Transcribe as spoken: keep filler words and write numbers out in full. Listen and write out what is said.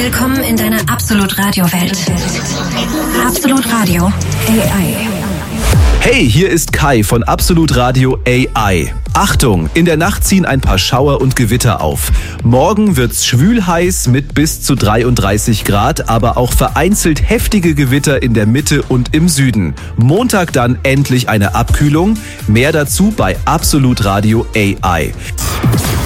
Willkommen in deiner Absolut Radio Welt. Absolut Radio A I. Hey, hier ist Kai von Absolut Radio A I. Achtung, in der Nacht ziehen ein paar Schauer und Gewitter auf. Morgen wird's schwül heiß mit bis zu dreiunddreißig Grad, aber auch vereinzelt heftige Gewitter in der Mitte und im Süden. Montag dann endlich eine Abkühlung. Mehr dazu bei Absolut Radio A I.